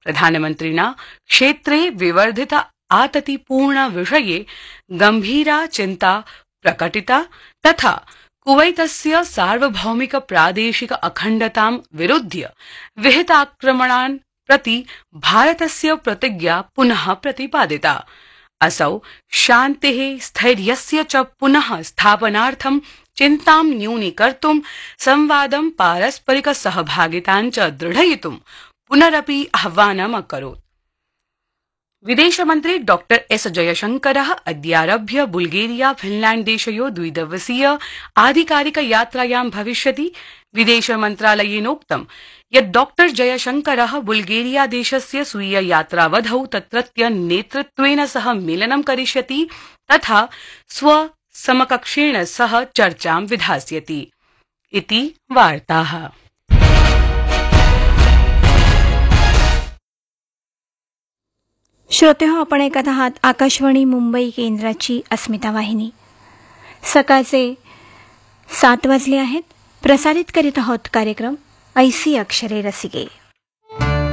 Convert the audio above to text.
प्रधानमन्त्रिणा क्षेत्रे विवर्धित आततिपूर्ण विषये गंभीरा चिन्ता प्रकटिता तथा कुवैतस्य सार्वभौमिक प्रादेशिक अखण्डतां विरुध्य विहिताक्रमणान् प्रति भारतस्य प्रतिज्ञा पुनः प्रतिपादिता। असौ शान्तिः स्थैर्यस्य च पुनः स्थापनार्थं चिन्तां न्यूनीकर्तुं संवादं पारस्परिक सहभागितां च दृढयितुं पुनरपि आह्वानम् अकरोत्। विदेशमन्त्री डॉक्टर एस जयशंकरः अद्यारभ्य बुल्गेरिया फिनलैंड देशयो द्विदिवसीय आधिकारिक यात्रायां भविष्यति। विदेश मन्त्रालयेनोक्तं यत् डॉक्टर जयशंकरः बुल्गेरिया देशस्य स्वीय यात्रावधौ तत्रत्य नेतृत्वेन सह मेलनं करिष्यति तथा स्व समकक्षेण सह चर्चां विधास्यति इति वार्ताः। श्रोतेहो, आपण ऐकत आहात आकाशवाणी मुंबई केंद्राची अस्मिता वाहिनी। सकाळचे 7 वाजले आहेत। प्रसारित करीत आहोत कार्यक्रम ऐसी अक्षरे रसिके।